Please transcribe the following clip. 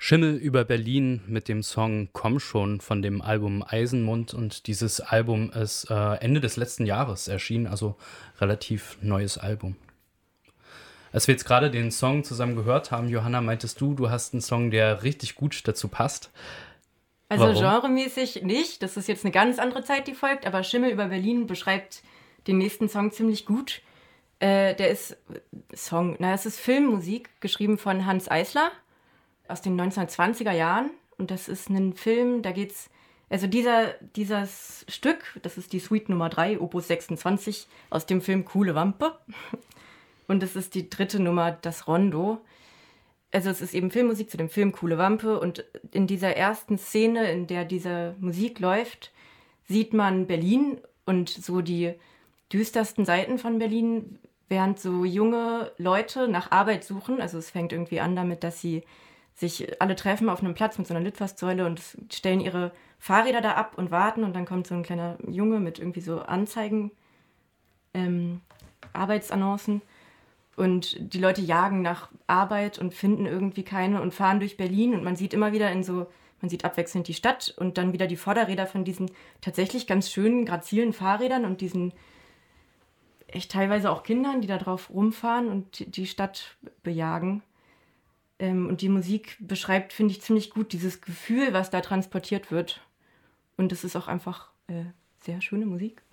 Schimmel über Berlin mit dem Song „Komm schon" von dem Album Eisenmond, und dieses Album ist Ende des letzten Jahres erschienen, also relativ neues Album. Als wir jetzt gerade den Song zusammen gehört haben, Johanna, meintest du hast einen Song, der richtig gut dazu passt. Also Warum? genremäßig nicht, das ist jetzt eine ganz andere Zeit, die folgt, aber Schimmel über Berlin beschreibt den nächsten Song ziemlich gut. Der ist es ist Filmmusik, geschrieben von Hanns Eisler aus den 1920er Jahren. Und das ist ein Film, da geht's, also dieses Stück, das ist die Suite Nummer 3, Opus 26, aus dem Film Coole Wampe. Und es ist die dritte Nummer, das Rondo. Also es ist eben Filmmusik zu dem Film Coole Wampe. Und in dieser ersten Szene, in der diese Musik läuft, sieht man Berlin und so die düstersten Seiten von Berlin, während so junge Leute nach Arbeit suchen. Also es fängt irgendwie an damit, dass sie sich alle treffen auf einem Platz mit so einer Litfaßsäule und stellen ihre Fahrräder da ab und warten. Und dann kommt so ein kleiner Junge mit irgendwie so Anzeigen, Arbeitsannoncen. Und die Leute jagen nach Arbeit und finden irgendwie keine und fahren durch Berlin. Und man sieht immer wieder man sieht abwechselnd die Stadt und dann wieder die Vorderräder von diesen tatsächlich ganz schönen, grazilen Fahrrädern und diesen echt teilweise auch Kindern, die da drauf rumfahren und die Stadt bejagen. Und die Musik beschreibt, finde ich, ziemlich gut dieses Gefühl, was da transportiert wird. Und es ist auch einfach sehr schöne Musik.